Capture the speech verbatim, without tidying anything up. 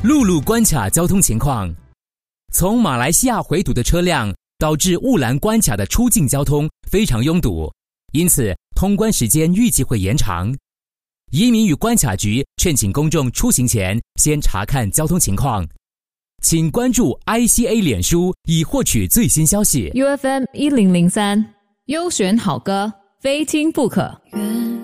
陆路关卡交通情况。从马来西亚回堵的车辆导致雾兰关卡的出境交通非常拥堵，因此通关时间预计会延长。移民与关卡局劝请公众出行前先查看交通情况。请关注 I C A 脸书以获取最新消息。 U F M 一零零三优选好歌，非听不可。